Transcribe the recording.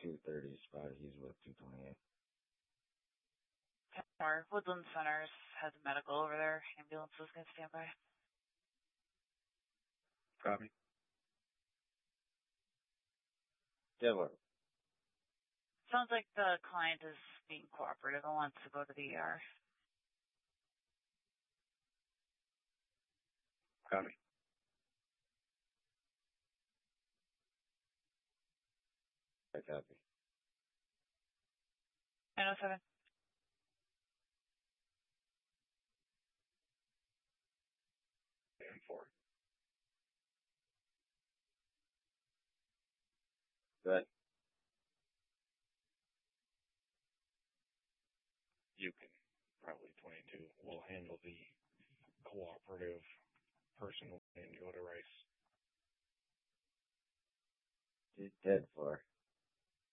230 spot. He's with 228. More. Woodland Centers has medical over there. Ambulance is going to stand by. Copy. Denver. Sounds like the client is being cooperative and wants to go to the ER. Copy. I copy. 907. And 4. Good. You can probably 22. We'll handle the cooperative person and go to Rice. Dead 4.